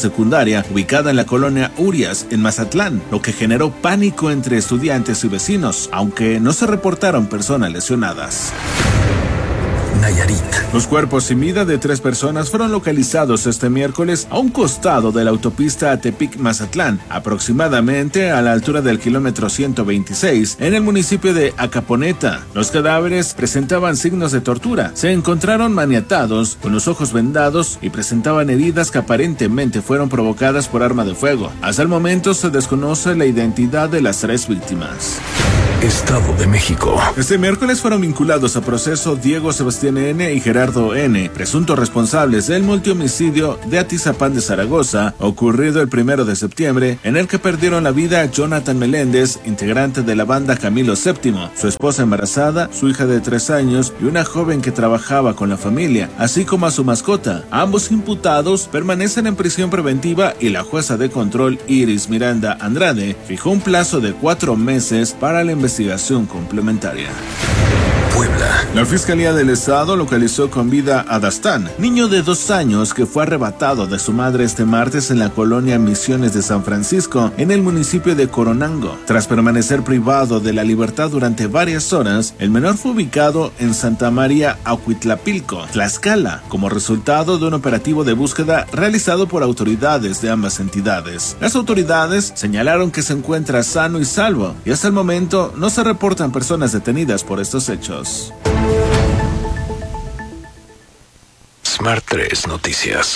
secundaria ubicada en la colonia Urias, en Mazatlán, lo que generó pánico entre estudiantes y vecinos, aunque no se reportaron personas lesionadas. Nayarit. Los cuerpos sin vida de 3 personas fueron localizados este miércoles a un costado de la autopista Tepic-Mazatlán, aproximadamente a la altura del kilómetro 126, en el municipio de Acaponeta. Los cadáveres presentaban signos de tortura. Se encontraron maniatados, con los ojos vendados y presentaban heridas que aparentemente fueron provocadas por arma de fuego. Hasta el momento se desconoce la identidad de las 3 víctimas. Estado de México. Este miércoles fueron vinculados a proceso Diego Sebastián N. y Gerardo N., presuntos responsables del multihomicidio de Atizapán de Zaragoza, ocurrido el 1 de septiembre, en el que perdieron la vida Jonathan Meléndez, integrante de la banda Camilo VII, su esposa embarazada, su hija de 3 años y una joven que trabajaba con la familia, así como a su mascota. Ambos imputados permanecen en prisión preventiva y la jueza de control Iris Miranda Andrade fijó un plazo de 4 meses para la investigación complementaria. Puebla. La Fiscalía del Estado localizó con vida a Dastán, niño de 2 años que fue arrebatado de su madre este martes en la colonia Misiones de San Francisco, en el municipio de Coronango. Tras permanecer privado de la libertad durante varias horas, el menor fue ubicado en Santa María Acuitlapilco, Tlaxcala, como resultado de un operativo de búsqueda realizado por autoridades de ambas entidades. Las autoridades señalaron que se encuentra sano y salvo, y hasta el momento no se reportan personas detenidas por estos hechos. Smart 3 Noticias.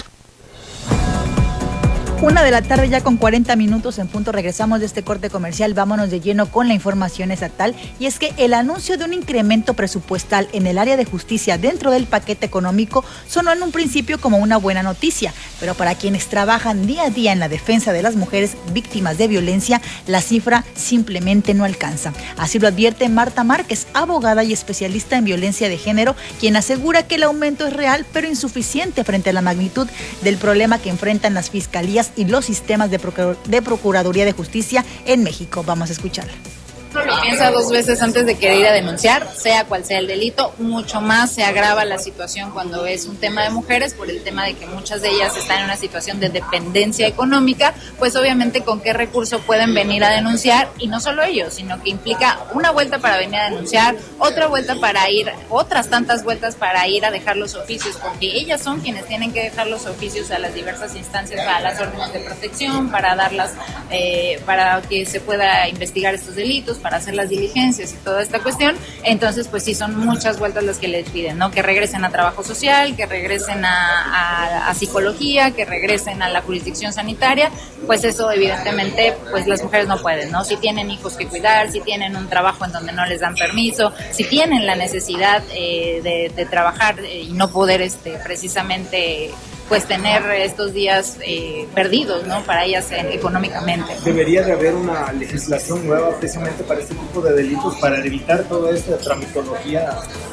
1 de la tarde ya con 40 minutos en punto. Regresamos de este corte comercial. Vámonos de lleno con la información estatal. Y es que el anuncio de un incremento presupuestal en el área de justicia dentro del paquete económico sonó en un principio como una buena noticia, pero para quienes trabajan día a día en la defensa de las mujeres víctimas de violencia, la cifra simplemente no alcanza. Así lo advierte Marta Márquez, abogada y especialista en violencia de género, quien asegura que el aumento es real pero insuficiente frente a la magnitud del problema que enfrentan las fiscalías y los sistemas de Procuraduría de Justicia en México. Vamos a escucharla. Lo piensa 2 veces antes de querer ir a denunciar, sea cual sea el delito. Mucho más se agrava la situación cuando es un tema de mujeres, por el tema de que muchas de ellas están en una situación de dependencia económica, pues obviamente con qué recurso pueden venir a denunciar, y no solo ellos, sino que implica una vuelta para venir a denunciar, otra vuelta para ir, otras tantas vueltas para ir a dejar los oficios, porque ellas son quienes tienen que dejar los oficios a las diversas instancias, a las órdenes de protección, para darlas, para que se pueda investigar estos delitos, para hacer las diligencias y toda esta cuestión. Entonces pues sí, son muchas vueltas las que les piden, ¿no? Que regresen a trabajo social, que regresen a psicología, que regresen a la jurisdicción sanitaria. Pues eso evidentemente pues las mujeres no pueden, ¿no? Si tienen hijos que cuidar, si tienen un trabajo en donde no les dan permiso, si tienen la necesidad de trabajar y no poder precisamente pues tener estos días perdidos, ¿no? Para ellas económicamente. Debería de haber una legislación nueva precisamente para este tipo de delitos, para evitar toda esta tramitología.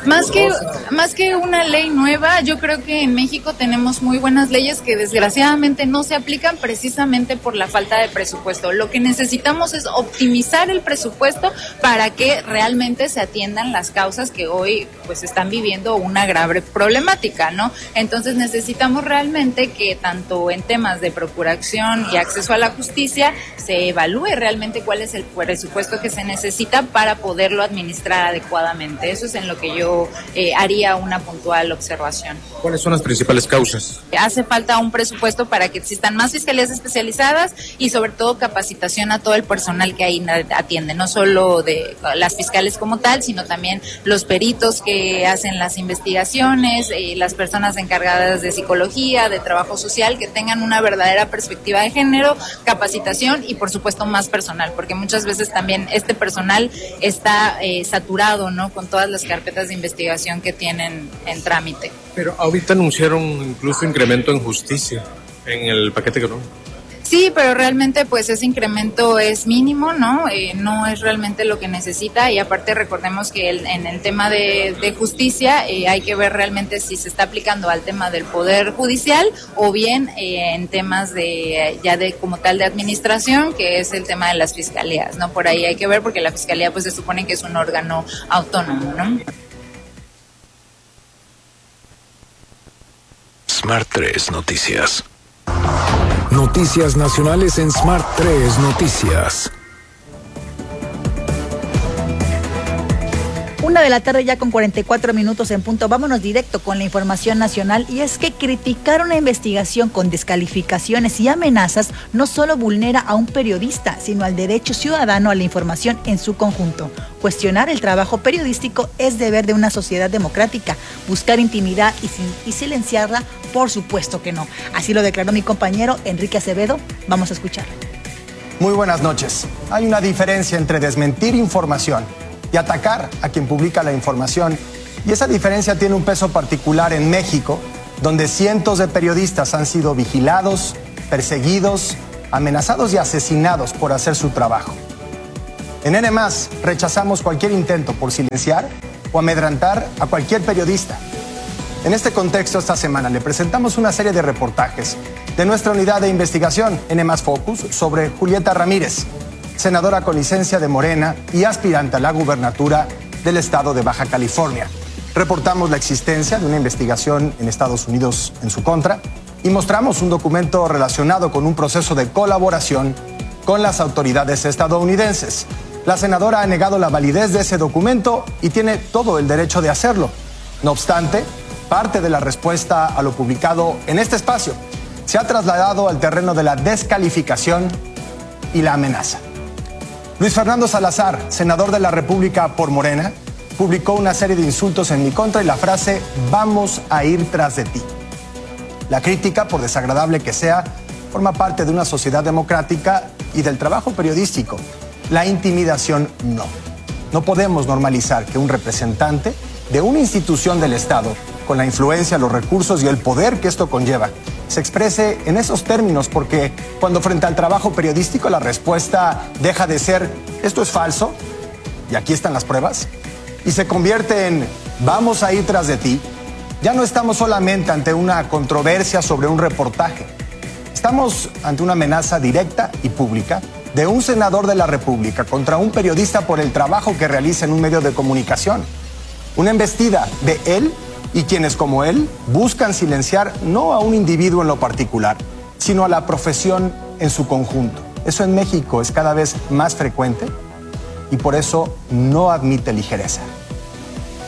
Más que una ley nueva, yo creo que en México tenemos muy buenas leyes que desgraciadamente no se aplican precisamente por la falta de presupuesto. Lo que necesitamos es optimizar el presupuesto para que realmente se atiendan las causas que hoy pues están viviendo una grave problemática, ¿no? Entonces necesitamos realmente que tanto en temas de procuración y acceso a la justicia se evalúe realmente cuál es el presupuesto que se necesita para poderlo administrar adecuadamente. Eso es en lo que yo haría una puntual observación. ¿Cuáles son las principales causas? Hace falta un presupuesto para que existan más fiscalías especializadas y sobre todo capacitación a todo el personal que ahí atiende, no solo de las fiscales como tal, sino también los peritos que hacen las investigaciones, las personas encargadas de psicología, de trabajo social, que tengan una verdadera perspectiva de género, capacitación y por supuesto más personal, porque muchas veces también este personal está saturado, ¿no? Con todas las carpetas de investigación que tienen en trámite. Pero ahorita anunciaron incluso incremento en justicia en el paquete económico. Sí, pero realmente pues ese incremento es mínimo, ¿no? No es realmente lo que necesita, y aparte recordemos que en el tema de justicia hay que ver realmente si se está aplicando al tema del Poder Judicial o bien en temas de como tal de administración, que es el tema de las fiscalías, ¿no? Por ahí hay que ver, porque la fiscalía pues se supone que es un órgano autónomo, ¿no? Smart 3 Noticias. Noticias nacionales en Smart 3 Noticias. 1:00 ya con 44 minutos en punto. Vámonos directo con la información nacional, y es que criticar una investigación con descalificaciones y amenazas no solo vulnera a un periodista, sino al derecho ciudadano a la información en su conjunto. Cuestionar el trabajo periodístico es deber de una sociedad democrática. Buscar intimidad y silenciarla, por supuesto que no. Así lo declaró mi compañero Enrique Acevedo. Vamos a escuchar. Muy buenas noches. Hay una diferencia entre desmentir información y atacar a quien publica la información, y esa diferencia tiene un peso particular en México, donde cientos de periodistas han sido vigilados, perseguidos, amenazados y asesinados por hacer su trabajo. En N+, rechazamos cualquier intento por silenciar o amedrentar a cualquier periodista. En este contexto, esta semana le presentamos una serie de reportajes de nuestra unidad de investigación N+ Focus sobre Julieta Ramírez, senadora con licencia de Morena y aspirante a la gubernatura del estado de Baja California. Reportamos la existencia de una investigación en Estados Unidos en su contra y mostramos un documento relacionado con un proceso de colaboración con las autoridades estadounidenses. La senadora ha negado la validez de ese documento y tiene todo el derecho de hacerlo. No obstante, parte de la respuesta a lo publicado en este espacio se ha trasladado al terreno de la descalificación y la amenaza. Luis Fernando Salazar, senador de la República por Morena, publicó una serie de insultos en mi contra y la frase "vamos a ir tras de ti". La crítica, por desagradable que sea, forma parte de una sociedad democrática y del trabajo periodístico. La intimidación no. No podemos normalizar que un representante de una institución del Estado, con la influencia, los recursos y el poder que esto conlleva, se exprese en esos términos, porque cuando frente al trabajo periodístico la respuesta deja de ser "esto es falso, y aquí están las pruebas", y se convierte en "vamos a ir tras de ti", ya no estamos solamente ante una controversia sobre un reportaje. Estamos ante una amenaza directa y pública de un senador de la República contra un periodista por el trabajo que realiza en un medio de comunicación. Una embestida de él y quienes como él buscan silenciar no a un individuo en lo particular, sino a la profesión en su conjunto. Eso en México es cada vez más frecuente y por eso no admite ligereza.